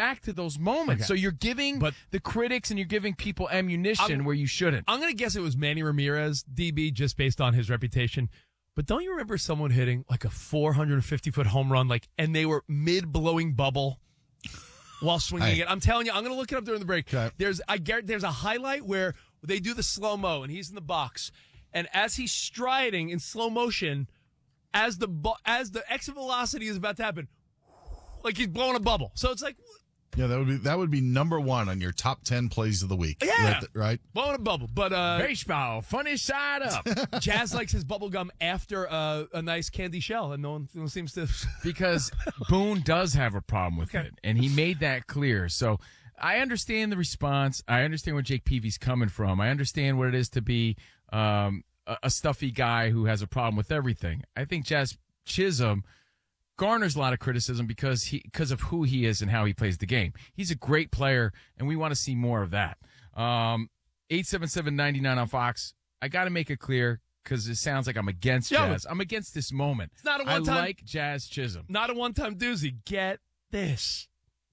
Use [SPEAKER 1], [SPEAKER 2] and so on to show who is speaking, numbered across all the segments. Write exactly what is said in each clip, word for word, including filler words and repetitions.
[SPEAKER 1] back to those moments.
[SPEAKER 2] Okay.
[SPEAKER 1] So you're giving
[SPEAKER 2] But-
[SPEAKER 1] the critics and you're giving people ammunition
[SPEAKER 2] I'm-
[SPEAKER 1] where you shouldn't.
[SPEAKER 2] I'm going to guess it was Manny Ramirez, D B, just based on his reputation. But don't you remember someone hitting like a four hundred fifty foot home run, like, and they were mid blowing bubble while swinging
[SPEAKER 3] Hey.
[SPEAKER 2] it? I'm telling you, I'm going to look it up during the break.
[SPEAKER 3] Okay.
[SPEAKER 2] There's, I guarantee, there's a highlight where they do the slow mo, and he's in the box, and as he's striding in slow motion, as the bu- as the exit velocity is about to happen, like he's blowing a bubble. So it's like.
[SPEAKER 3] Yeah, that would be that would be number one on your top ten plays of the week.
[SPEAKER 2] Yeah.
[SPEAKER 3] Right? right?
[SPEAKER 2] Blowing a bubble. But uh,
[SPEAKER 1] Baseball, funny side up.
[SPEAKER 2] Jazz likes his bubble gum after uh, a nice candy shell, and no one, no one seems to.
[SPEAKER 1] Because Boone does have a problem with
[SPEAKER 2] Okay.
[SPEAKER 1] it, and he made that clear. So I understand the response. I understand where Jake Peavy's coming from. I understand what it is to be um, a, a stuffy guy who has a problem with everything. I think Jazz Chisholm garners a lot of criticism because he because of who he is and how he plays the game. He's a great player, and we want to see more of that. Um, eight seven seven, nine nine on Fox. I got to make it clear because it sounds like I'm against
[SPEAKER 2] Yo.
[SPEAKER 1] Jazz. I'm against this moment.
[SPEAKER 2] It's not a
[SPEAKER 1] I
[SPEAKER 2] one-time-
[SPEAKER 1] like Jazz Chisholm.
[SPEAKER 2] Not a one-time doozy. Get this.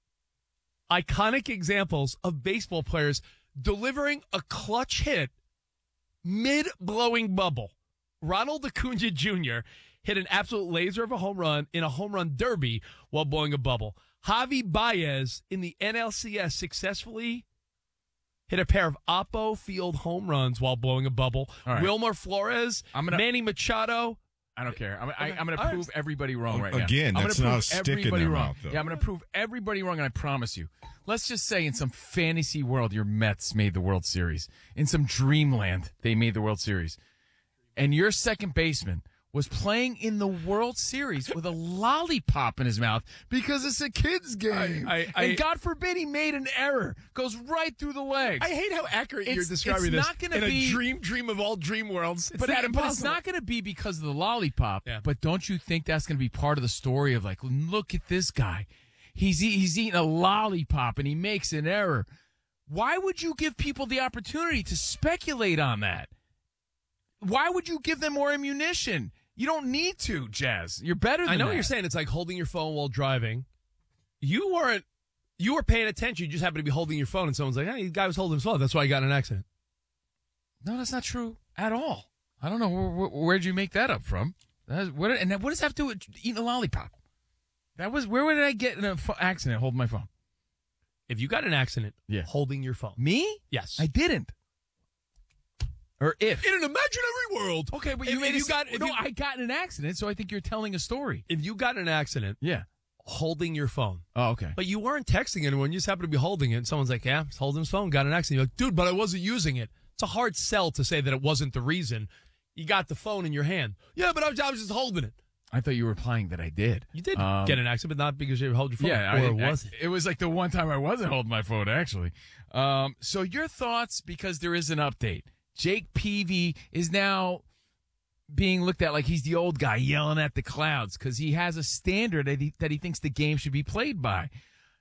[SPEAKER 2] Iconic examples of baseball players delivering a clutch hit mid-blowing bubble. Ronald Acuna Junior hit an absolute laser of a home run in a home run derby while blowing a bubble. Javi Baez in the N L C S successfully hit a pair of Oppo Field home runs while blowing a bubble.
[SPEAKER 1] All right.
[SPEAKER 2] Wilmer Flores,
[SPEAKER 1] I'm gonna-
[SPEAKER 2] Manny Machado.
[SPEAKER 1] I don't care. I'm, I,
[SPEAKER 2] Okay.
[SPEAKER 1] I'm going to
[SPEAKER 2] All
[SPEAKER 1] prove
[SPEAKER 2] right.
[SPEAKER 1] everybody wrong right now.
[SPEAKER 4] Again,
[SPEAKER 1] I'm
[SPEAKER 4] that's
[SPEAKER 1] gonna
[SPEAKER 4] not
[SPEAKER 1] prove
[SPEAKER 4] a stick in
[SPEAKER 1] everybody
[SPEAKER 4] their
[SPEAKER 1] wrong.
[SPEAKER 4] mouth, though.
[SPEAKER 1] Yeah, I'm going to prove everybody wrong, and I promise you. Let's just say in some fantasy world, your Mets made the World Series. In some dreamland, they made the World Series. And your second baseman was playing in the World Series with a lollipop in his mouth because it's a kid's game.
[SPEAKER 2] I- I-
[SPEAKER 1] and God forbid he made an error. Goes right through the legs.
[SPEAKER 2] I hate how accurate
[SPEAKER 1] It's-
[SPEAKER 2] you're describing
[SPEAKER 1] it's
[SPEAKER 2] this.
[SPEAKER 1] not gonna
[SPEAKER 2] in
[SPEAKER 1] be-
[SPEAKER 2] a dream, dream of all dream worlds. It's
[SPEAKER 1] but,
[SPEAKER 2] not
[SPEAKER 1] it- but it's
[SPEAKER 2] impossible.
[SPEAKER 1] not going to be because of the lollipop.
[SPEAKER 2] Yeah.
[SPEAKER 1] But don't you think that's going to be part of the story of like, look at this guy. He's e- he's eating a lollipop and he makes an error. Why would you give people the opportunity to speculate on that? Why would you give them more ammunition? You don't need to, Jazz. You're better than
[SPEAKER 2] I know
[SPEAKER 1] that.
[SPEAKER 2] what you're saying. It's like holding your phone while driving. You weren't. You were paying attention. You just happened to be holding your phone, and someone's like, "Hey, the guy was holding his phone. That's why he got in an accident."
[SPEAKER 1] No, that's not true at all. I don't know where, where, where'd you make that up from. That's, what, and that, what does that have to do with eating a lollipop? That was where did I get in an accident holding my phone?
[SPEAKER 2] If you got in an accident,
[SPEAKER 1] Yeah.
[SPEAKER 2] holding your phone.
[SPEAKER 1] Me?
[SPEAKER 2] Yes.
[SPEAKER 1] I didn't. Or if.
[SPEAKER 2] in an imaginary world.
[SPEAKER 1] Okay, but
[SPEAKER 2] if,
[SPEAKER 1] you made
[SPEAKER 2] if
[SPEAKER 1] it
[SPEAKER 2] you got if
[SPEAKER 1] no,
[SPEAKER 2] you,
[SPEAKER 1] I got in an accident, so I think you're telling a story.
[SPEAKER 2] if you got in an accident,
[SPEAKER 1] Yeah.
[SPEAKER 2] holding your phone,
[SPEAKER 1] Oh, okay.
[SPEAKER 2] but you weren't texting anyone. You just happened to be holding it. And someone's like, "Yeah, he's holding his phone. Got in an accident." You're like, "Dude, but I wasn't using it." It's a hard sell to say that it wasn't the reason. You got the phone in your hand. Yeah, but I was, I was just holding it.
[SPEAKER 1] I thought you were implying that I did.
[SPEAKER 2] You did
[SPEAKER 1] Um,
[SPEAKER 2] get in an accident, but not because you held your phone.
[SPEAKER 1] Yeah,
[SPEAKER 2] or
[SPEAKER 1] I,
[SPEAKER 2] was
[SPEAKER 1] I-
[SPEAKER 2] it?
[SPEAKER 1] It was like the one time I wasn't holding my phone, actually. Um, so your thoughts, because there is an update. Jake Peavy is now being looked at like he's the old guy yelling at the clouds because he has a standard that he, that he thinks the game should be played by.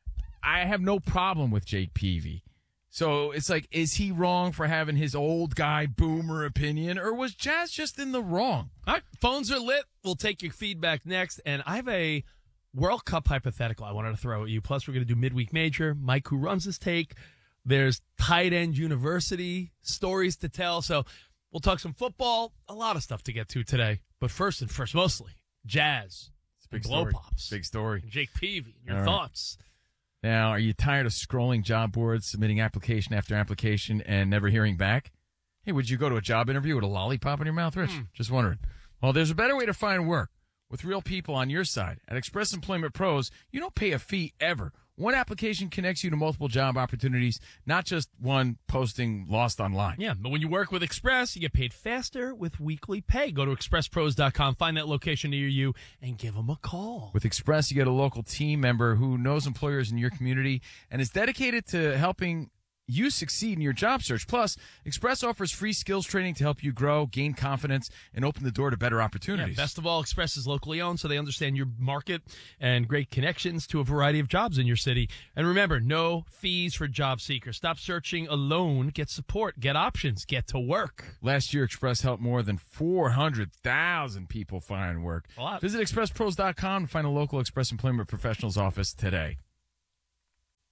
[SPEAKER 1] I have no problem with Jake Peavy. So it's like, is he wrong for having his old guy boomer opinion, or was Jazz just in the wrong?
[SPEAKER 2] All right, phones are lit. We'll take your feedback next. And I have a World Cup hypothetical I wanted to throw at you. Plus, we're going to do Midweek Major. Mike, who runs this take. There's Tight End University stories to tell. So we'll talk some football, a lot of stuff to get to today. But first and first, mostly Jazz,
[SPEAKER 1] It's a big
[SPEAKER 2] Blow
[SPEAKER 1] story.
[SPEAKER 2] Pops,
[SPEAKER 1] Big story.
[SPEAKER 2] and Jake Peavy. Your
[SPEAKER 1] All right.
[SPEAKER 2] thoughts?
[SPEAKER 1] Now, are you tired of scrolling job boards, submitting application after application, and never hearing back? Hey, would you go to a job interview with a lollipop in your mouth, Rich? Just wondering. Well, there's a better way to find work with real people on your side. At Express Employment Pros, you don't pay a fee ever. One application connects you to multiple job opportunities, not just one posting lost online.
[SPEAKER 2] Yeah, but when you work with Express, you get paid faster with weekly pay. Go to express pros dot com, find that location near you, and give them a call.
[SPEAKER 1] With Express, you get a local team member who knows employers in your community and is dedicated to helping you succeed in your job search. Plus, Express offers free skills training to help you grow, gain confidence, and open the door to better
[SPEAKER 2] Yeah,
[SPEAKER 1] opportunities.
[SPEAKER 2] best of all, Express is locally owned, so they understand your market and great connections to a variety of jobs in your city. And remember, no fees for job seekers. Stop searching alone. Get support. Get options. Get to work.
[SPEAKER 1] Last year, Express helped more than four hundred thousand people find work.
[SPEAKER 2] A lot.
[SPEAKER 1] Visit express pros dot com to find a local Express Employment Professionals office today.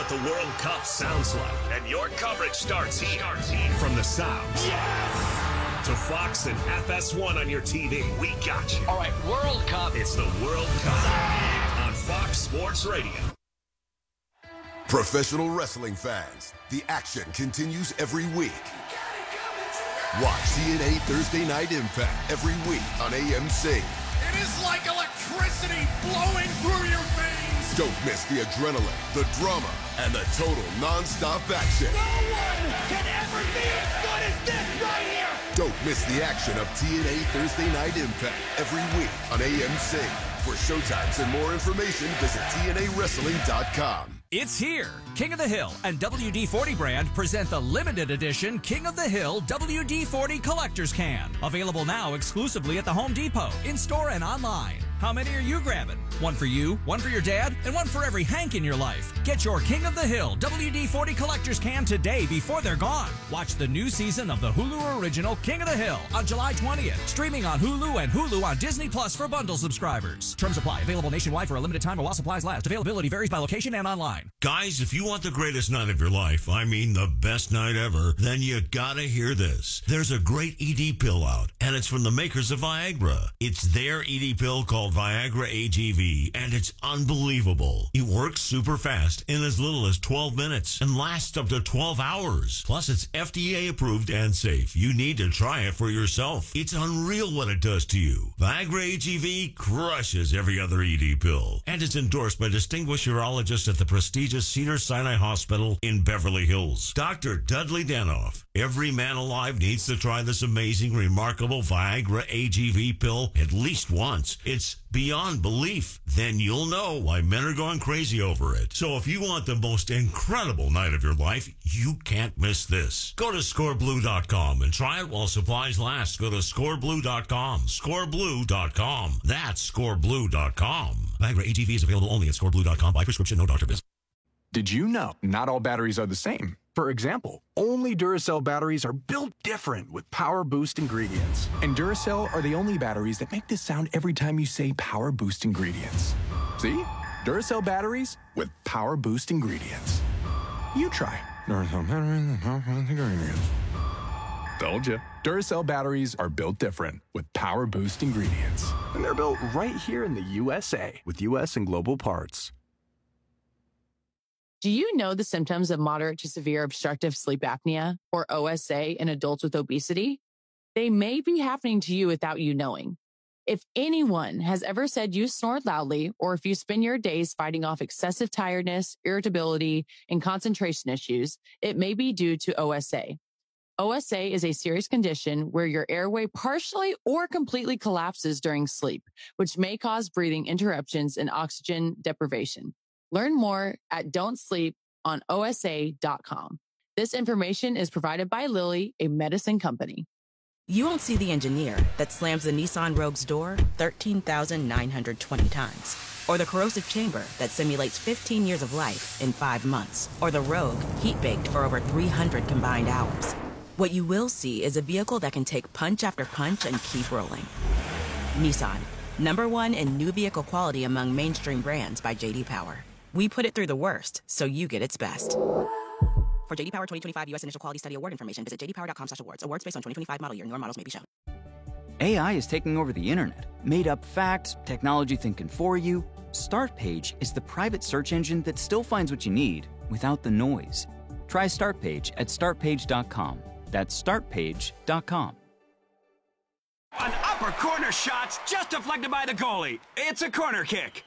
[SPEAKER 4] the World Cup sounds like. And your coverage starts here. From the sounds. Yes! To Fox and F S one on your T V. We got you.
[SPEAKER 5] All right, World Cup.
[SPEAKER 4] It's the World Cup on Fox Sports Radio.
[SPEAKER 6] Professional wrestling fans, the action continues every week. Watch T N A Thursday Night Impact every week on A M C.
[SPEAKER 7] It is like electricity flowing through your veins.
[SPEAKER 6] Don't miss the adrenaline, the drama, and the total non-stop action.
[SPEAKER 7] No one can ever be as good as this right here.
[SPEAKER 6] Don't miss the action of T N A Thursday Night Impact every week on A M C. For showtimes and more information, visit T N A wrestling dot com.
[SPEAKER 8] It's here. King of the Hill and W D forty brand present the limited edition King of the Hill W D forty Collector's Can. Available now exclusively at the Home Depot, in-store and online. How many are you grabbing? One for you, one for your dad, and one for every Hank in your life. Get your King of the Hill W D forty Collector's Can today before they're gone. Watch the new season of the Hulu original King of the Hill on July twentieth. Streaming on Hulu and Hulu on Disney Plus for bundle subscribers. Terms apply. Available nationwide for a limited time or while supplies last. Availability varies by location and online.
[SPEAKER 9] Guys, if you want the greatest night of your life, I mean the best night ever, then you gotta hear this. There's a great E D pill out, and it's from the makers of Viagra. It's their E D pill called Viagra A G V, and it's unbelievable. It works super fast in as little as twelve minutes and lasts up to twelve hours. Plus, it's F D A approved and safe. You need to try it for yourself. It's unreal what it does to you. Viagra A G V crushes every other E D pill, and it's endorsed by distinguished urologists at the prestigious Cedars-Sinai Hospital in Beverly Hills. Doctor Dudley Danoff. Every man alive needs to try this amazing, remarkable Viagra A G V pill at least once. It's beyond belief. Then you'll know why men are going crazy over it. So if you want the most incredible night of your life, you can't miss this. Go to score blue dot com and try it while supplies last. Go to score blue dot com. score blue dot com. That's score blue dot com. Viagra A G V is available only at score blue dot com by prescription, no doctor visit.
[SPEAKER 10] Did you know not all batteries are the same? For example, only Duracell batteries are built different with Power Boost ingredients. And Duracell are the only batteries that make this sound every time you say Power Boost ingredients. See? Duracell batteries with Power Boost ingredients. You try. Duracell batteries with Power Boost ingredients. Told you. Duracell batteries are built different with Power Boost ingredients. And they're built right here in the U S A with U S and global parts.
[SPEAKER 11] Do you know the symptoms of moderate to severe obstructive sleep apnea, or O S A, in adults with obesity? They may be happening to you without you knowing. If anyone has ever said you snored loudly, or if you spend your days fighting off excessive tiredness, irritability, and concentration issues, it may be due to O S A. O S A is a serious condition where your airway partially or completely collapses during sleep, which may cause breathing interruptions and oxygen deprivation. Learn more at don't sleep on O S A dot com. This information is provided by Lilly, a medicine company.
[SPEAKER 12] You won't see the engineer that slams the Nissan Rogue's door thirteen thousand nine hundred twenty times. Or the corrosive chamber that simulates fifteen years of life in five months. Or the Rogue heat-baked for over three hundred combined hours. What you will see is a vehicle that can take punch after punch and keep rolling. Nissan, number one in new vehicle quality among mainstream brands by J D Power. We put it through the worst, so you get its best. For J D Power twenty twenty-five U S Initial Quality Study Award information, visit j d power dot com slash awards. Awards based on twenty twenty-five model year. Newer models may be shown.
[SPEAKER 13] A I is taking over the internet. Made up facts, technology thinking for you. Startpage is the private search engine that still finds what you need without the noise. Try Startpage at start page dot com. That's start page dot com.
[SPEAKER 14] An upper corner shot's just deflected by the goalie. It's a corner kick.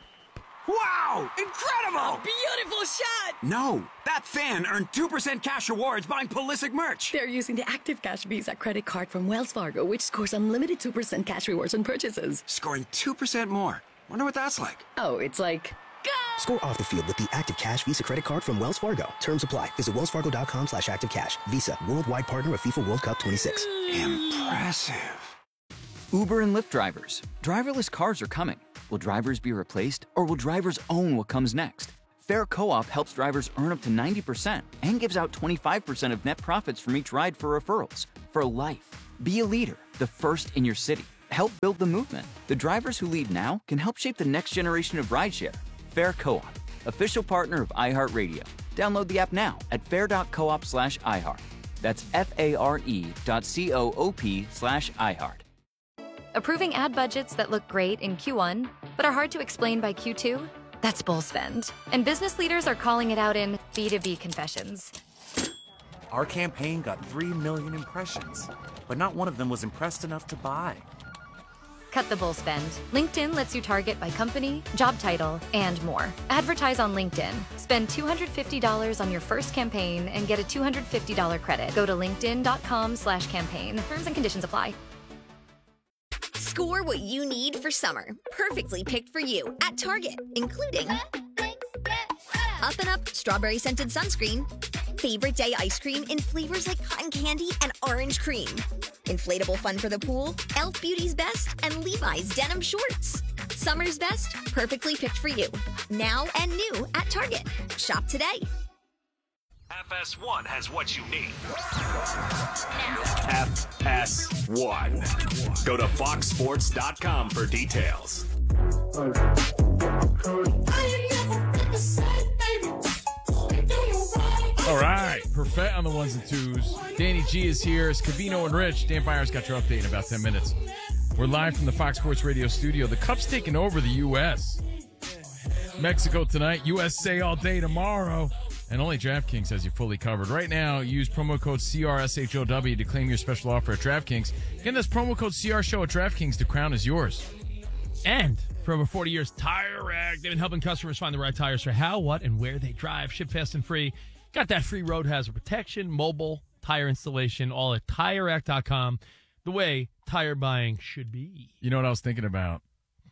[SPEAKER 14] Wow! Incredible!
[SPEAKER 15] A beautiful shot!
[SPEAKER 14] No, that fan earned two percent cash rewards buying Pulisic merch.
[SPEAKER 15] They're using the Active Cash Visa credit card from Wells Fargo, which scores unlimited two percent cash rewards on purchases.
[SPEAKER 14] Scoring two percent more. Wonder what that's like.
[SPEAKER 15] Oh, it's like... Go!
[SPEAKER 16] Score off the field with the Active Cash Visa credit card from Wells Fargo. Terms apply. Visit wells fargo dot com slash active cash. Visa, worldwide partner of FIFA World Cup twenty-six.
[SPEAKER 14] Impressive.
[SPEAKER 13] Uber and Lyft drivers. Driverless cars are coming. Will drivers be replaced, or will drivers own what comes next? Fair Co-op helps drivers earn up to ninety percent and gives out twenty-five percent of net profits from each ride for referrals. For life. Be a leader, the first in your city. Help build the movement. The drivers who lead now can help shape the next generation of rideshare. Fair Co-op. official partner of iHeartRadio. Download the app now at fair.coop slash iHeart. That's F-A-R-E dot C-O-O-P slash iHeart.
[SPEAKER 5] Approving ad budgets that look great in Q one, but are hard to explain by Q two? That's bull spend. And business leaders are calling it out in B two B confessions.
[SPEAKER 17] Our campaign got three million impressions, but not one of them was impressed enough to buy.
[SPEAKER 5] Cut the bull spend. LinkedIn lets you target by company, job title, and more. Advertise on LinkedIn. Spend two hundred fifty dollars on your first campaign and get a two hundred fifty dollars credit. Go to linkedin.com slash campaign. Terms and conditions apply.
[SPEAKER 18] Score what you need for summer. Perfectly picked for you at Target, including Up and Up Strawberry Scented Sunscreen, Favorite Day Ice Cream in flavors like cotton candy and orange cream, Inflatable Fun for the Pool, e l f Beauty's Best, and Levi's Denim Shorts. Summer's best, perfectly picked for you. Now and new at Target. Shop today.
[SPEAKER 4] F S one has what you need. F S one. Go to fox sports dot com for details.
[SPEAKER 1] All right, Perfect on the ones and twos. Danny G is here. Scavino and Rich. Dan Byers got your update in about ten minutes. We're live from the Fox Sports Radio studio. The Cup's taking over the U S Mexico tonight, U S A all day tomorrow. And only DraftKings has you fully covered. Right now, use promo code C R S H O W to claim your special offer at DraftKings. Again, that's promo code C R Show at DraftKings. The crown is yours.
[SPEAKER 2] And for over forty years, Tire Rack. They've been helping customers find the right tires for how, what, and where they drive. Ship fast and free. Got that free road hazard protection, mobile tire installation, all at tire rack dot com. The way tire buying should be.
[SPEAKER 1] You know what I was thinking about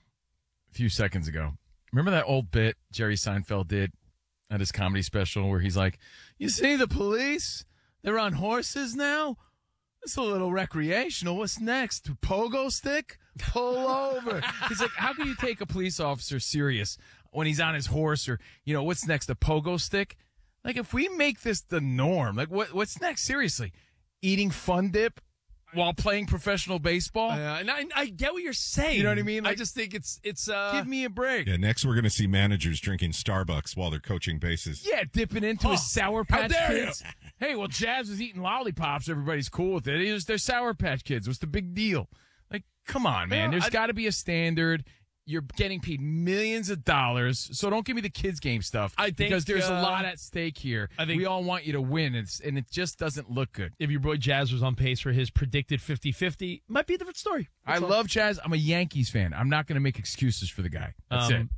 [SPEAKER 1] a few seconds ago? Remember that old bit Jerry Seinfeld did at his comedy special where he's like, you see the police? They're on horses now? It's a little recreational. What's next? Pogo stick? Pull over. He's like, how can you take a police officer serious when he's on his horse? Or, you know, what's next? A pogo stick? Like, if we make this the norm, like, what what's next? Seriously. Eating Fun Dip while playing professional baseball?
[SPEAKER 2] Uh, and I, I get what you're saying.
[SPEAKER 1] You know what I mean? Like,
[SPEAKER 2] I just think it's, it's uh,
[SPEAKER 1] give me a break.
[SPEAKER 19] Yeah, next we're going to see managers drinking Starbucks while they're coaching bases.
[SPEAKER 1] Yeah, dipping into
[SPEAKER 2] Oh,
[SPEAKER 1] his Sour
[SPEAKER 2] how
[SPEAKER 1] Patch
[SPEAKER 2] dare
[SPEAKER 1] Kids. Hey, well, Jazz is eating lollipops. Everybody's cool with it. It was their Sour Patch Kids. What's the big deal? Like, come on, man.
[SPEAKER 2] Yeah,
[SPEAKER 1] There's
[SPEAKER 2] I-
[SPEAKER 1] got to be a standard. You're getting paid millions of dollars, so don't give me the kids game stuff.
[SPEAKER 2] I think,
[SPEAKER 1] because there's
[SPEAKER 2] uh,
[SPEAKER 1] a lot at stake here.
[SPEAKER 2] I think-
[SPEAKER 1] we all want you to win, and, it's, and it just doesn't look good.
[SPEAKER 2] if your boy Jazz was on pace for his predicted fifty-fifty, might be a different story.
[SPEAKER 1] I
[SPEAKER 2] That's all.
[SPEAKER 1] love Jazz. I'm a Yankees fan. I'm not going to make excuses for the guy. That's
[SPEAKER 2] Um,
[SPEAKER 1] it.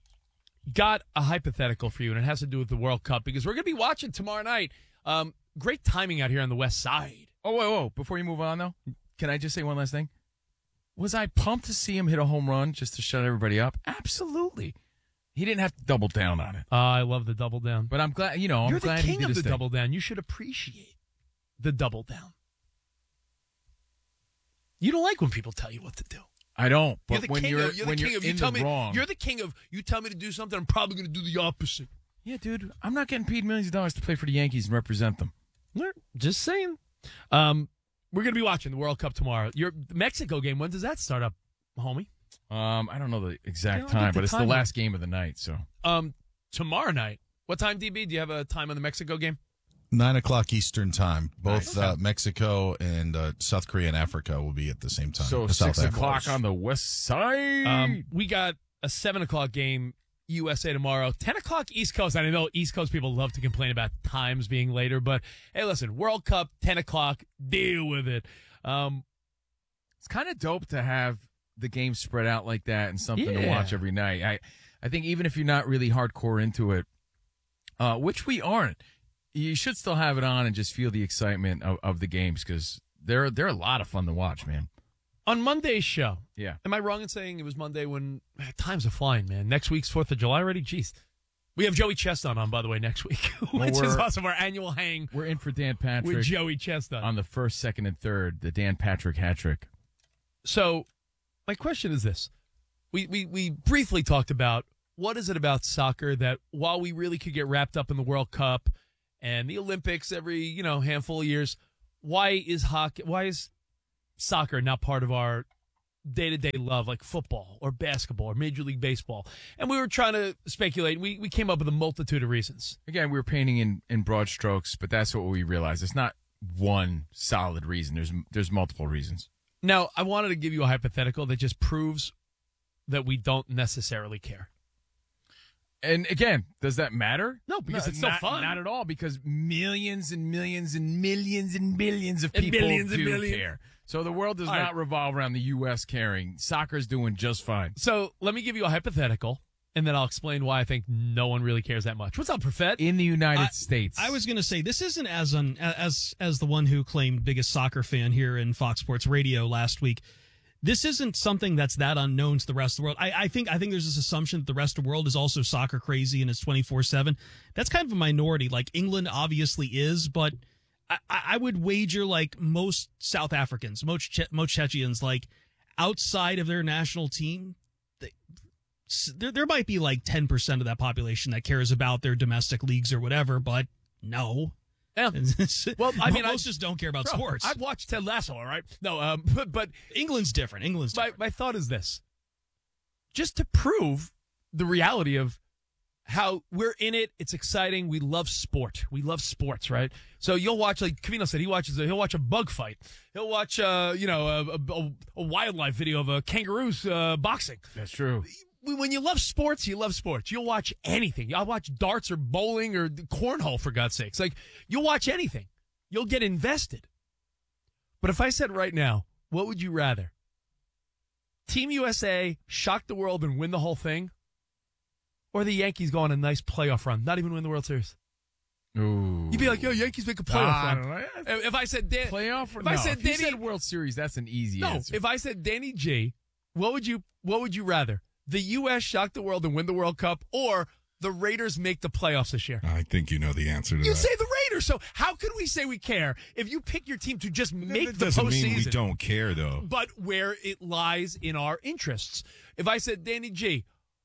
[SPEAKER 2] Got a hypothetical for you, and it has to do with the World Cup because we're going to be watching tomorrow night. Um, great timing out here on the West Side.
[SPEAKER 1] Oh, whoa, whoa. Before you move on, though, can I just say one last thing? Was I pumped to see him hit a home run just to shut everybody up? Absolutely. He didn't have to double down on it.
[SPEAKER 2] Uh, I love the double down.
[SPEAKER 1] But I'm glad, you know, I'm
[SPEAKER 2] You're the
[SPEAKER 1] glad he
[SPEAKER 2] king
[SPEAKER 1] did
[SPEAKER 2] of
[SPEAKER 1] his
[SPEAKER 2] the
[SPEAKER 1] thing.
[SPEAKER 2] double down. You should appreciate the double down. You don't like when people tell you what to do.
[SPEAKER 1] I don't.
[SPEAKER 2] You're
[SPEAKER 1] But
[SPEAKER 2] the
[SPEAKER 1] when
[SPEAKER 2] king
[SPEAKER 1] you're,
[SPEAKER 2] of, you're
[SPEAKER 1] when
[SPEAKER 2] the king
[SPEAKER 1] you're
[SPEAKER 2] of,
[SPEAKER 1] in
[SPEAKER 2] you tell
[SPEAKER 1] the
[SPEAKER 2] me,
[SPEAKER 1] wrong.
[SPEAKER 2] You're the king of, you tell me to do something, I'm probably going to do the opposite.
[SPEAKER 1] Yeah, dude, I'm not getting paid millions of dollars to play for the Yankees and represent them.
[SPEAKER 2] Just saying. Um, we're going to be watching the World Cup tomorrow. Your Mexico game, when does that start up, homie?
[SPEAKER 1] Um, I don't know the exact
[SPEAKER 2] You know, I
[SPEAKER 1] time,
[SPEAKER 2] get the
[SPEAKER 1] but it's the
[SPEAKER 2] time.
[SPEAKER 1] last game of the night, so.
[SPEAKER 2] Um, tomorrow night. What time, D B? Do you have a time on the Mexico game?
[SPEAKER 3] Nine o'clock Eastern time. Both
[SPEAKER 2] Nice.
[SPEAKER 3] uh, Mexico and uh, South Korea and Africa will be at the same time.
[SPEAKER 1] So
[SPEAKER 3] The South
[SPEAKER 1] six o'clock
[SPEAKER 3] Africa.
[SPEAKER 1] on the west side.
[SPEAKER 2] Um, we got a seven o'clock game, U S A tomorrow. ten o'clock East Coast. And I know East Coast people love to complain about times being later, but hey, listen, World Cup, ten o'clock, deal with it. Um,
[SPEAKER 1] it's kind of dope to have the game spread out like that and something to
[SPEAKER 2] Yeah.
[SPEAKER 1] watch every night. I, I think even if you're not really hardcore into it, uh, which we aren't, you should still have it on and just feel the excitement of, of the games because they're they're a lot of fun to watch, man.
[SPEAKER 2] on Monday's show,
[SPEAKER 1] Yeah.
[SPEAKER 2] am I wrong in saying it was Monday when man, times are flying, man? Next week's fourth of July already? Jeez. We have Joey Chestnut on, by the way, next week,
[SPEAKER 1] Well,
[SPEAKER 2] which is
[SPEAKER 1] we're-
[SPEAKER 2] awesome. Our annual hang
[SPEAKER 1] We're in for Dan Patrick
[SPEAKER 2] with Joey Chestnut.
[SPEAKER 1] on the first, second, and third, the Dan Patrick hat trick.
[SPEAKER 2] So, my question is this. We, we, we briefly talked about what is it about soccer that while we really could get wrapped up in the World Cup and the Olympics every, you know, handful of years, why is hockey, why is soccer not part of our day-to-day love like football or basketball or Major League Baseball. And we were trying to speculate. We we came up with a multitude of reasons.
[SPEAKER 1] Again, we were painting in, in broad strokes, but that's what we realized. It's not one solid reason. There's there's multiple reasons.
[SPEAKER 2] Now, I wanted to give you a hypothetical that just proves that we don't necessarily care.
[SPEAKER 1] And again, does that matter?
[SPEAKER 2] No, because
[SPEAKER 1] no,
[SPEAKER 2] it's
[SPEAKER 1] not,
[SPEAKER 2] so fun.
[SPEAKER 1] Not at all, because millions and millions and millions and billions of
[SPEAKER 2] And
[SPEAKER 1] people
[SPEAKER 2] billions and
[SPEAKER 1] do
[SPEAKER 2] billions.
[SPEAKER 1] care. So the world does
[SPEAKER 2] All
[SPEAKER 1] not
[SPEAKER 2] right.
[SPEAKER 1] revolve around the U S caring. Soccer's doing just fine.
[SPEAKER 2] So let me give you a hypothetical, and then I'll explain why I think no one really cares that much. What's up, Profet?
[SPEAKER 1] In the United
[SPEAKER 20] I-
[SPEAKER 1] States.
[SPEAKER 20] I was going to say this isn't as un, as as the one who claimed biggest soccer fan here in Fox Sports Radio last week. This isn't something that's that unknown to the rest of the world. I, I think I think there's this assumption that the rest of the world is also soccer crazy and it's twenty-four seven. That's kind of a minority. Like England obviously is, but I, I would wager like most South Africans, most che- most Chechians, like outside of their national team, they, there there might be like ten percent of that population that cares about their domestic leagues or whatever, but no.
[SPEAKER 2] Yeah. Well, I mean,
[SPEAKER 20] most
[SPEAKER 2] I
[SPEAKER 20] just don't care about
[SPEAKER 2] Bro,
[SPEAKER 20] sports.
[SPEAKER 2] I've watched Ted Lasso, all right? No, um, but, but
[SPEAKER 20] England's different. England's
[SPEAKER 2] my,
[SPEAKER 20] different.
[SPEAKER 2] my thought is this. Just to prove the reality of how we're in it, it's exciting. We love sport. We love sports, right? So you'll watch, like Cavino said, he watches. A, he'll watch a bug fight. He'll watch, uh, you know, a, a, a wildlife video of a kangaroos uh, boxing.
[SPEAKER 1] That's true.
[SPEAKER 2] When you love sports, you love sports. You'll watch anything. I'll watch darts or bowling or cornhole, for God's sakes. Like, you'll watch anything. You'll get invested. But if I said right now, what would you rather? Team U S A shock the world and win the whole thing? Or the Yankees go on a nice playoff run, not even win the World Series?
[SPEAKER 1] Ooh.
[SPEAKER 2] You'd be like, yo, Yankees make a playoff
[SPEAKER 1] Ah, I
[SPEAKER 2] run.
[SPEAKER 1] don't know.
[SPEAKER 2] If I said Dan-
[SPEAKER 1] Playoff? Or,
[SPEAKER 2] if
[SPEAKER 1] no,
[SPEAKER 2] I said
[SPEAKER 1] if you
[SPEAKER 2] Danny,
[SPEAKER 1] said World Series, that's an easy
[SPEAKER 2] no,
[SPEAKER 1] answer.
[SPEAKER 2] if I said Danny G, what would you what would you rather? The U S shock the world and win the World Cup, or the Raiders make the playoffs this year?
[SPEAKER 19] I think you know the answer to
[SPEAKER 2] You
[SPEAKER 19] that.
[SPEAKER 2] say the Raiders. So how can we say we care if you pick your team to just make
[SPEAKER 19] that
[SPEAKER 2] the
[SPEAKER 19] doesn't
[SPEAKER 2] postseason?
[SPEAKER 19] mean we don't care, though.
[SPEAKER 2] But where it lies in our interests. If I said Danny G,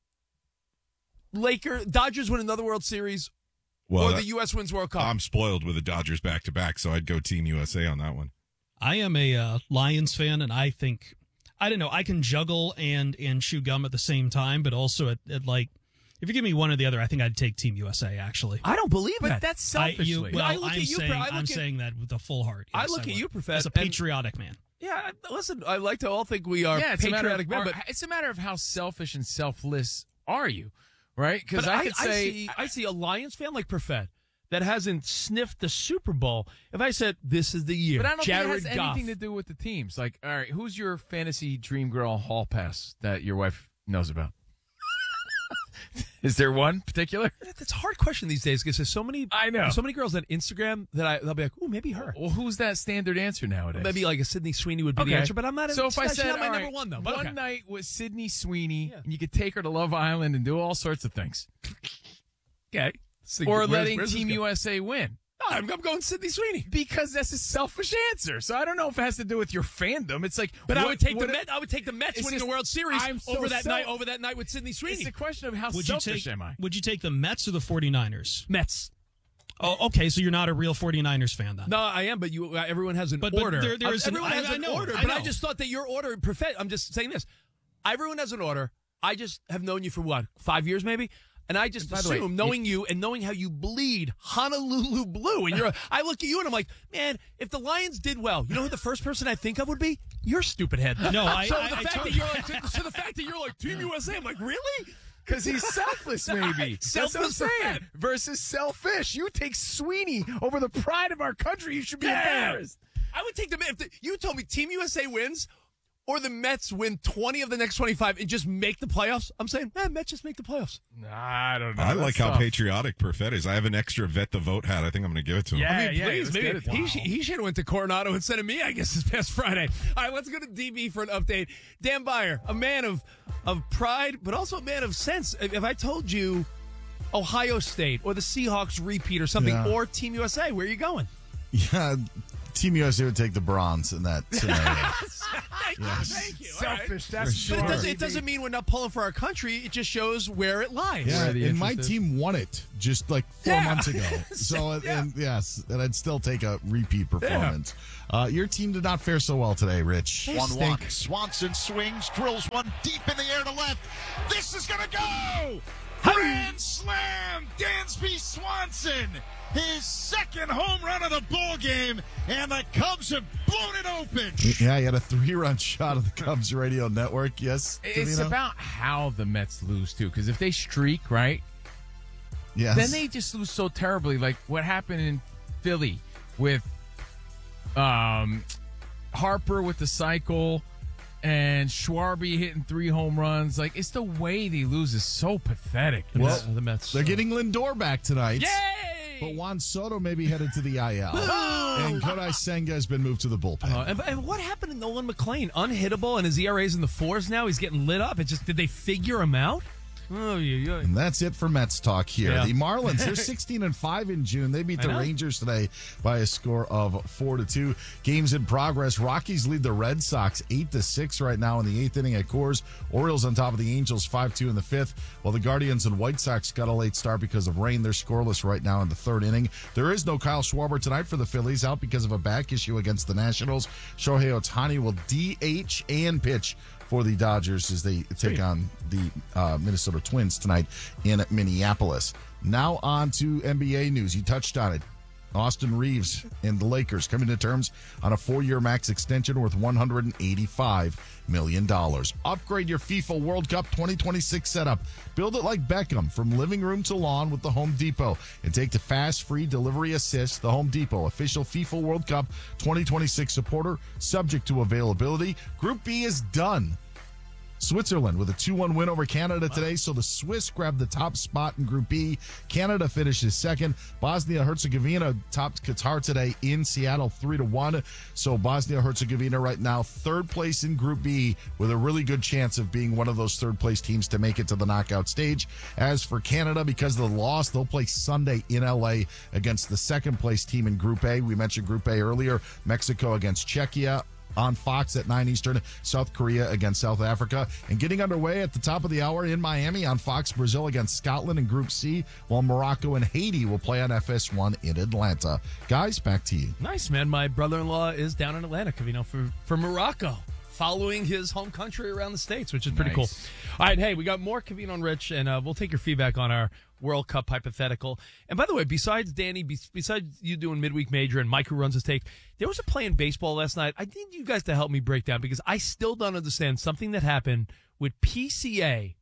[SPEAKER 2] Laker, Dodgers win another World Series,
[SPEAKER 19] Well,
[SPEAKER 2] or
[SPEAKER 19] that-
[SPEAKER 2] the U S wins World Cup.
[SPEAKER 19] I'm spoiled with the Dodgers back to back, so I'd go Team U S A on that one.
[SPEAKER 20] I am a uh, Lions fan, and I think I don't know. I can juggle and and chew gum at the same time, but also at, at like if you give me one or the other, I think I'd take Team U S A. Actually,
[SPEAKER 2] I don't believe
[SPEAKER 1] but
[SPEAKER 2] that.
[SPEAKER 1] that's
[SPEAKER 20] I,
[SPEAKER 1] selfishly.
[SPEAKER 20] you, well,
[SPEAKER 2] I look
[SPEAKER 20] I'm
[SPEAKER 2] at you,
[SPEAKER 20] saying
[SPEAKER 2] I look
[SPEAKER 20] I'm
[SPEAKER 2] at-
[SPEAKER 20] saying that with a full heart.
[SPEAKER 2] I
[SPEAKER 20] Yes,
[SPEAKER 2] look at
[SPEAKER 20] would.
[SPEAKER 2] you, Professor,
[SPEAKER 20] as a
[SPEAKER 2] and-
[SPEAKER 20] patriotic man.
[SPEAKER 2] Yeah, listen, I like to all think we are
[SPEAKER 1] yeah, it's a matter of,
[SPEAKER 2] patriotic men,
[SPEAKER 1] are-
[SPEAKER 2] but
[SPEAKER 1] it's a matter of how selfish and selfless are you, right? Because
[SPEAKER 2] But
[SPEAKER 1] I
[SPEAKER 2] I,
[SPEAKER 1] could
[SPEAKER 2] I
[SPEAKER 1] say,
[SPEAKER 2] see, I see a Lions fan like Perfett that hasn't sniffed the Super Bowl. If I said this is the year,
[SPEAKER 1] but I don't
[SPEAKER 2] Jared
[SPEAKER 1] think it has
[SPEAKER 2] Goff,
[SPEAKER 1] anything to do with the teams. Like, all right, who's your fantasy dream girl hall pass that your wife knows about? Is there one particular?
[SPEAKER 2] It's a hard question these days because there's so many.
[SPEAKER 1] I know.
[SPEAKER 2] so many girls on Instagram that I they'll be like, "Ooh, maybe her."
[SPEAKER 1] Well, who's that standard answer nowadays?
[SPEAKER 2] Maybe like a Sydney Sweeney would be
[SPEAKER 1] Okay.
[SPEAKER 2] the answer, but I'm not.
[SPEAKER 1] So if I
[SPEAKER 2] she's
[SPEAKER 1] said
[SPEAKER 2] not my
[SPEAKER 1] all
[SPEAKER 2] number
[SPEAKER 1] right,
[SPEAKER 2] one though, but
[SPEAKER 1] one
[SPEAKER 2] okay.
[SPEAKER 1] night with Sydney Sweeney, and you could take her to Love Island and do all sorts of things,
[SPEAKER 2] okay, So
[SPEAKER 1] or
[SPEAKER 2] where's-
[SPEAKER 1] letting
[SPEAKER 2] where's this
[SPEAKER 1] Team
[SPEAKER 2] go?
[SPEAKER 1] U S A win.
[SPEAKER 2] No, I'm, I'm going Sydney Sweeney
[SPEAKER 1] Because that's a selfish answer. So I don't know if it has to do with your fandom. It's like,
[SPEAKER 2] But I
[SPEAKER 1] what-
[SPEAKER 2] would take
[SPEAKER 1] what
[SPEAKER 2] the
[SPEAKER 1] it-
[SPEAKER 2] Met. I would take the Mets
[SPEAKER 1] It's
[SPEAKER 2] winning
[SPEAKER 1] just-
[SPEAKER 2] the World Series
[SPEAKER 1] I'm so
[SPEAKER 2] over that
[SPEAKER 1] self-
[SPEAKER 2] night. Over that night with Sydney Sweeney.
[SPEAKER 1] It's a question of how
[SPEAKER 20] Would you
[SPEAKER 1] selfish
[SPEAKER 20] take
[SPEAKER 1] am I?
[SPEAKER 20] Would you take the Mets or the 49ers?
[SPEAKER 2] Mets.
[SPEAKER 20] Oh, okay. So you're not a real 49ers fan then?
[SPEAKER 2] No, I am, but you. Uh, everyone has an
[SPEAKER 20] But- but
[SPEAKER 2] order.
[SPEAKER 20] there- there is an-
[SPEAKER 2] everyone
[SPEAKER 20] I-
[SPEAKER 2] has
[SPEAKER 20] I
[SPEAKER 2] an
[SPEAKER 20] know,
[SPEAKER 2] order,
[SPEAKER 20] I
[SPEAKER 2] but I
[SPEAKER 20] know.
[SPEAKER 2] just thought that your order. Perfect. I'm just saying this. Everyone has an order. I just have known you for what, five years maybe. And I just
[SPEAKER 1] And by the way,
[SPEAKER 2] assume, knowing you and knowing how you bleed Honolulu blue, and you're, a, I look at you and I'm like, man, if the Lions did well, you know who the first person I think of would be? Your stupid head.
[SPEAKER 20] No, I-
[SPEAKER 2] So
[SPEAKER 20] I-
[SPEAKER 2] the
[SPEAKER 20] I
[SPEAKER 2] fact
[SPEAKER 20] told-
[SPEAKER 2] that you're like, so the fact that you're like Team U S A, I'm like, really?
[SPEAKER 1] Because he's selfless, maybe. That's what I'm
[SPEAKER 2] Selfless
[SPEAKER 1] saying.
[SPEAKER 2] fan.
[SPEAKER 1] Versus selfish. You take Sweeney over the pride of our country. You should be
[SPEAKER 2] Yeah.
[SPEAKER 1] embarrassed.
[SPEAKER 2] I would take the if the, you told me Team U S A wins or the Mets win twenty of the next twenty-five and just make the playoffs. I'm saying, eh, Mets just make the playoffs.
[SPEAKER 1] Nah, I don't know.
[SPEAKER 19] I
[SPEAKER 1] That's
[SPEAKER 19] like how
[SPEAKER 1] tough.
[SPEAKER 19] patriotic Perfett is. I have an extra vet the vote hat. I think I'm going to give it to him.
[SPEAKER 1] Yeah,
[SPEAKER 2] I mean,
[SPEAKER 1] yeah,
[SPEAKER 2] please,
[SPEAKER 1] let's
[SPEAKER 2] maybe
[SPEAKER 1] get it.
[SPEAKER 2] he,
[SPEAKER 1] Wow.
[SPEAKER 2] sh- he should have went to Coronado instead of me, I guess, this past Friday. All right, let's go to D B for an update. Dan Byer, a man of of pride, but also a man of sense. If, if I told you Ohio State or the Seahawks repeat or something,
[SPEAKER 3] Yeah.
[SPEAKER 2] or Team U S A, where are you going?
[SPEAKER 3] Yeah, Team U S A would take the bronze in that scenario.
[SPEAKER 2] Thank you.
[SPEAKER 3] Yes.
[SPEAKER 2] Thank you.
[SPEAKER 21] Selfish.
[SPEAKER 3] For
[SPEAKER 21] That's
[SPEAKER 3] sure.
[SPEAKER 2] But it doesn't, it doesn't mean we're not pulling for our country. It just shows where it lies.
[SPEAKER 3] Yeah,
[SPEAKER 1] Where the
[SPEAKER 3] and my
[SPEAKER 1] interest is.
[SPEAKER 3] team won it just like four
[SPEAKER 2] Yeah.
[SPEAKER 3] months ago. So,
[SPEAKER 2] Yeah.
[SPEAKER 3] and yes, and I'd still take a repeat performance. Uh, your team did not fare so well today, Rich.
[SPEAKER 21] one one. Swanson swings, drills one deep in the air to left. This is going to go! Grand slam! Dansby Swanson! His second home run of the ball game, and the Cubs have blown it open.
[SPEAKER 3] Yeah, he had a three-run shot of the Cubs radio network. Yes,
[SPEAKER 1] It's
[SPEAKER 3] Covino?
[SPEAKER 1] about how the Mets lose, too, because if they streak, right,
[SPEAKER 3] Yes.
[SPEAKER 1] then they just lose so terribly. Like what happened in Philly with um, Harper with the cycle and Schwarber hitting three home runs. Like, it's the way they lose is so pathetic.
[SPEAKER 3] Well,
[SPEAKER 2] the Mets.
[SPEAKER 3] They're getting Lindor back tonight.
[SPEAKER 2] Yay!
[SPEAKER 3] But Juan Soto may be headed to the I L. And Kodai Senga has been moved to the bullpen.
[SPEAKER 2] Uh, and, and what happened to Nolan McLean? Unhittable, and his E R A's in the fours now. He's getting lit up. It just did they figure him out? Oh, yeah, yeah.
[SPEAKER 3] And that's it for Mets talk here.
[SPEAKER 2] Yeah.
[SPEAKER 3] The Marlins, they're sixteen and five in June. They beat
[SPEAKER 2] I
[SPEAKER 3] the
[SPEAKER 2] know.
[SPEAKER 3] Rangers today by a score of four to two. Games in progress. Rockies lead the Red Sox eight to six right now in the eighth inning at Coors. Orioles on top of the Angels five two in the fifth. While the Guardians and White Sox got a late start because of rain. They're scoreless right now in the third inning. There is no Kyle Schwarber tonight for the Phillies, out because of a back issue against the Nationals. Shohei Ohtani will D H and pitch for the Dodgers as they take on the uh, Minnesota Twins tonight in Minneapolis. Now on to N B A news. You touched on it. Austin Reeves and the Lakers coming to terms on a four-year max extension worth one hundred eighty-five million dollars. Upgrade your FIFA World Cup twenty twenty-six setup. Build it like Beckham from living room to lawn with the Home Depot. And take the fast, free delivery assist. The Home Depot, official FIFA World Cup twenty twenty-six supporter, subject to availability. Group B is done. Switzerland with a two one win over Canada today, so the Swiss grabbed the top spot in Group B. Canada finishes second. Bosnia-Herzegovina topped Qatar today in Seattle three to one. So Bosnia-Herzegovina right now third place in Group B with a really good chance of being one of those third place teams to make it to the knockout stage. As for Canada, because of the loss, they'll play Sunday in L A against the second place team in Group A. We mentioned Group A earlier. Mexico against Czechia on Fox at nine Eastern, South Korea against South Africa. And getting underway at the top of the hour in Miami on Fox, Brazil against Scotland in Group C, while Morocco and Haiti will play on F S one in Atlanta. Guys, back to you.
[SPEAKER 2] Nice, man. My brother-in-law is down in Atlanta, you know, for, for Morocco, following his home country around the States, which is pretty
[SPEAKER 1] Nice.
[SPEAKER 2] cool. All right, hey, we got more Covino and Rich, and uh, we'll take your feedback on our World Cup hypothetical. And by the way, besides Danny, be- besides you doing Midweek Major and Mike who runs his take, there was a play in baseball last night. I need you guys to help me break down because I still don't understand something that happened with P C A.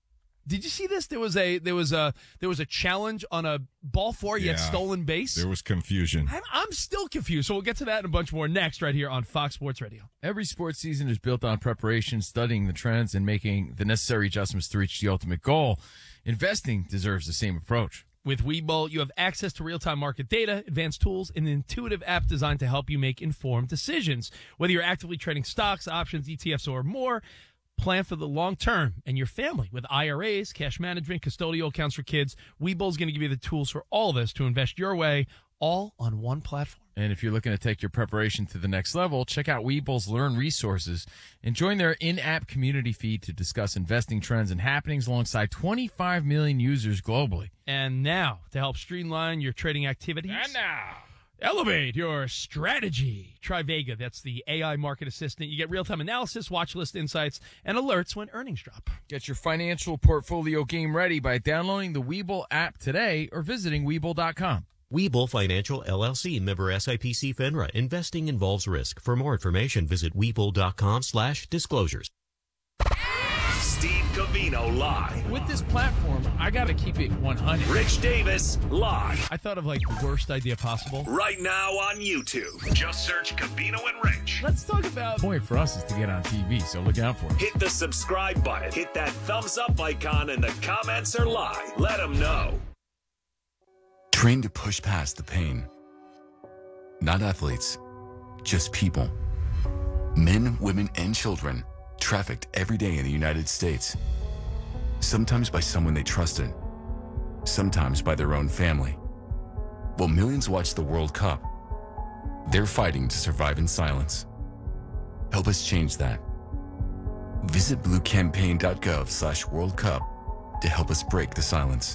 [SPEAKER 2] Did you see this? There was a there was a there was a challenge on a ball four yet
[SPEAKER 19] Yeah.
[SPEAKER 2] stolen base.
[SPEAKER 19] There was confusion.
[SPEAKER 2] I'm, I'm still confused. So we'll get to that and a bunch more next right here on Fox Sports Radio.
[SPEAKER 1] Every sports season is built on preparation, studying the trends, and making the necessary adjustments to reach the ultimate goal. Investing deserves the same approach.
[SPEAKER 2] With Webull, you have access to real-time market data, advanced tools, and an intuitive app designed to help you make informed decisions. Whether you're actively trading stocks, options, E T Fs, or more, plan for the long term and your family. With I R As, cash management, custodial accounts for kids, Webull is going to give you the tools for all of this to invest your way, all on one platform.
[SPEAKER 1] And if you're looking to take your preparation to the next level, check out Webull's Learn Resources and join their in-app community feed to discuss investing trends and happenings alongside twenty-five million users globally.
[SPEAKER 2] And now, to help streamline your trading activities. And now, elevate your strategy. Try Vega. That's the A I market assistant. You get real-time analysis, watch list insights, and alerts when earnings drop.
[SPEAKER 1] Get your financial portfolio game ready by downloading the Webull app today or visiting Webull dot com.
[SPEAKER 22] Webull Financial, L L C, member S I P C FINRA. Investing involves risk. For more information, visit Webull.com slash disclosures.
[SPEAKER 4] Steve Covino live.
[SPEAKER 1] With this platform, I got to keep it one hundred.
[SPEAKER 4] Rich Davis live.
[SPEAKER 2] I thought of like the worst idea possible.
[SPEAKER 4] Right now on YouTube. Just search Covino and Rich.
[SPEAKER 2] Let's talk about...
[SPEAKER 1] The point for us is to get on T V, so look out for it.
[SPEAKER 4] Hit the subscribe button. Hit that thumbs up icon, and the comments are live. Let them know.
[SPEAKER 23] Train to push past the pain. Not athletes, just people. Men, women, and children trafficked every day in the United States. Sometimes by someone they trusted, sometimes by their own family. While millions watch the World Cup, They're fighting to survive in silence. Help us change that. Visit bluecampaign.gov slash World Cup to help us break the silence.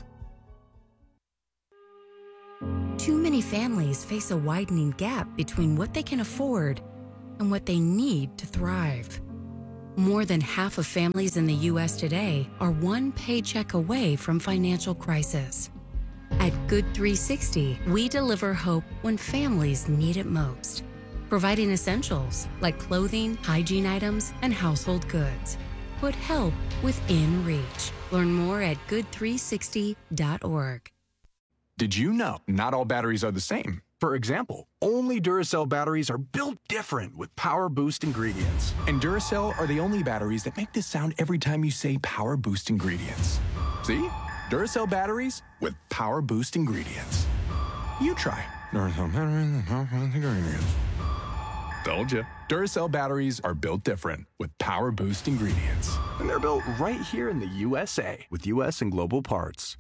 [SPEAKER 6] Too many families face a widening gap between what they can afford and what they need to thrive. More than half of families in the U S today are one paycheck away from financial crisis. At Good three sixty, we deliver hope when families need it most, providing essentials like clothing, hygiene items, and household goods. Put help within reach. Learn more at good three sixty dot org.
[SPEAKER 10] Did you know not all batteries are the same? For example, only Duracell batteries are built different with Power Boost ingredients. And Duracell are the only batteries that make this sound every time you say Power Boost ingredients. See? Duracell batteries with Power Boost ingredients. You try. Duracell batteries with Power Boost ingredients. Told you. Duracell batteries are built different with Power Boost ingredients. And they're built right here in the U S A with U S and global parts.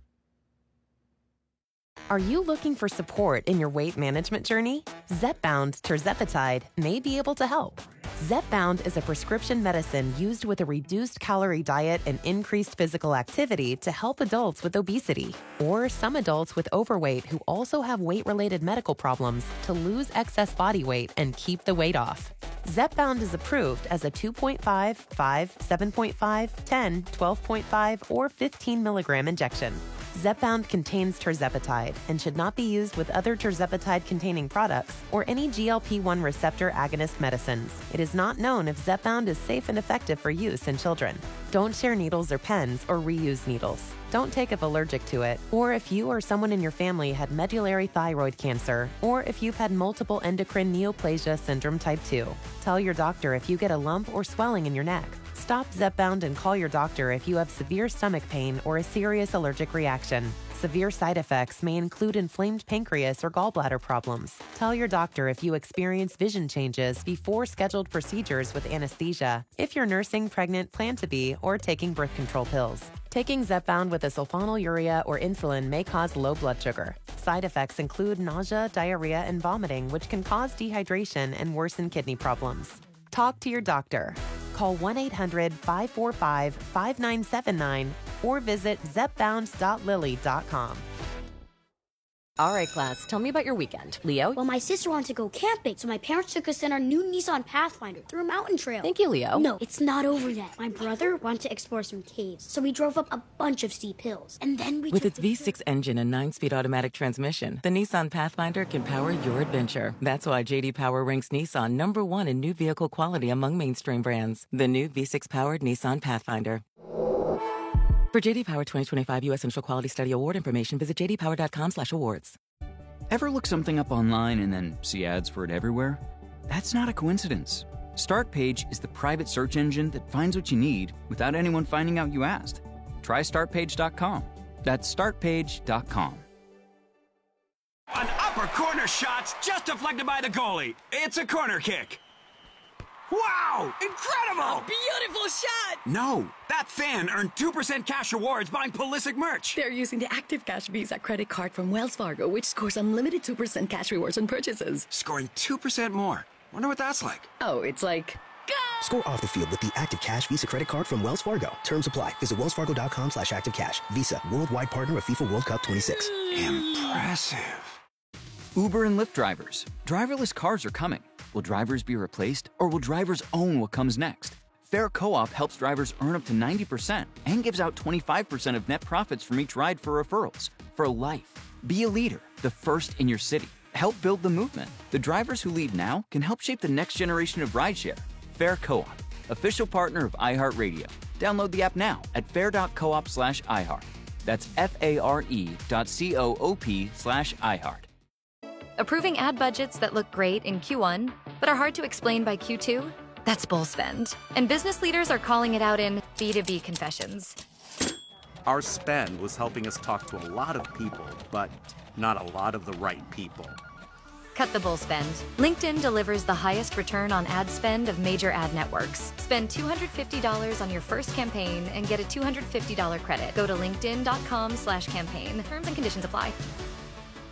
[SPEAKER 7] Are you looking for support in your weight management journey? Zepbound tirzepatide may be able to help. Zepbound is a prescription medicine used with a reduced calorie diet and increased physical activity to help adults with obesity or some adults with overweight who also have weight-related medical problems to lose excess body weight and keep the weight off. Zepbound is approved as a two point five, five, seven point five, ten, twelve point five, or fifteen milligram injection. Zepbound contains tirzepatide and should not be used with other tirzepatide-containing products or any G L P one receptor agonist medicines. It is not known if Zepbound is safe and effective for use in children. Don't share needles or pens or reuse needles. Don't take if allergic to it, or if you or someone in your family had medullary thyroid cancer, or if you've had multiple endocrine neoplasia syndrome type two. Tell your doctor if you get a lump or swelling in your neck. Stop Zepbound and call your doctor if you have severe stomach pain or a serious allergic reaction. Severe side effects may include inflamed pancreas or gallbladder problems. Tell your doctor if you experience vision changes before scheduled procedures with anesthesia, if you're nursing, pregnant, plan to be, or taking birth control pills. Taking Zepbound with a sulfonylurea or insulin may cause low blood sugar. Side effects include nausea, diarrhea, and vomiting, which can cause dehydration and worsen kidney problems. Talk to your doctor. Call one eight hundred, five four five, five nine seven nine or visit zepbound dot lilly dot com.
[SPEAKER 8] All right, class, tell me about your weekend. Leo?
[SPEAKER 24] Well, my sister wanted to go camping, so my parents took us in our new Nissan Pathfinder through a mountain trail.
[SPEAKER 8] Thank you, Leo.
[SPEAKER 24] No, it's not over yet. My brother wanted to explore some caves, so we drove up a bunch of steep hills. And then we
[SPEAKER 25] With its V six engine and nine-speed automatic transmission, the Nissan Pathfinder can power your adventure. That's why J D Power ranks Nissan number one in new vehicle quality among mainstream brands. The new V six-powered Nissan Pathfinder. For J D Power twenty twenty-five U S Initial Quality Study Award information, visit j d power dot com slash awards.
[SPEAKER 13] Ever look something up online and then see ads for it everywhere? That's not a coincidence. Startpage is the private search engine that finds what you need without anyone finding out you asked. Try start page dot com. That's start page dot com.
[SPEAKER 14] An upper corner shot just deflected by the goalie. It's a corner kick. Wow! Incredible!
[SPEAKER 15] A beautiful shot!
[SPEAKER 14] No, that fan earned two percent cash rewards buying Pulisic merch.
[SPEAKER 15] They're using the Active Cash Visa credit card from Wells Fargo, which scores unlimited two percent cash rewards on purchases.
[SPEAKER 14] Scoring two percent more. Wonder what that's like.
[SPEAKER 15] Oh, it's like...
[SPEAKER 16] Score off the field with the Active Cash Visa credit card from Wells Fargo. Terms apply. Visit wells fargo dot com slash active cash. Visa, worldwide partner of FIFA World Cup twenty-six.
[SPEAKER 14] Impressive.
[SPEAKER 13] Uber and Lyft drivers. Driverless cars are coming. Will drivers be replaced, or will drivers own what comes next? Fair Co-op helps drivers earn up to ninety percent and gives out twenty-five percent of net profits from each ride for referrals. For life. Be a leader, the first in your city. Help build the movement. The drivers who lead now can help shape the next generation of rideshare. Fair Co-op, official partner of iHeartRadio. Download the app now at fair dot coop slash iHeart. That's F-A-R-E dot C-O-O-P slash iHeart.
[SPEAKER 5] Approving ad budgets that look great in Q one, but are hard to explain by Q two? That's bull spend. And business leaders are calling it out in B two B confessions.
[SPEAKER 17] Our spend was helping us talk to a lot of people, but not a lot of the right people.
[SPEAKER 5] Cut the bull spend. LinkedIn delivers the highest return on ad spend of major ad networks. Spend two hundred fifty dollars on your first campaign and get a two hundred fifty dollars credit. Go to linkedin dot com slash campaign. Terms and conditions apply.